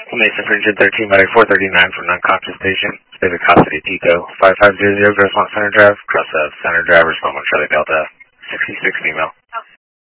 Mason for engine 13, Medic 439 from non-conscious patient. David Custody, Pico, 5500 Grossmont Center Drive, cross of Center Drive, respond on Charlie Delta, 66 female.